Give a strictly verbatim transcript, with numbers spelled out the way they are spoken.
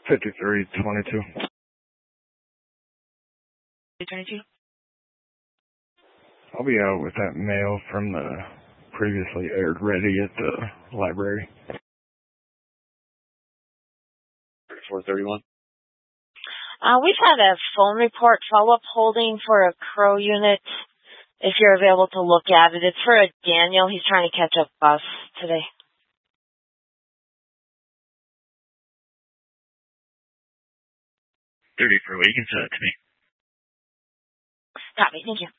fifty-three twenty-two. twenty-two? I'll be out with that mail from the previously aired ready at the library. four thirty-one. Uh, we've had a phone report follow-up holding for a Crow unit. If you're available to look at it, it's for a Daniel. He's trying to catch a bus today. thirty for a week. You can send it to me. Copy. Thank you.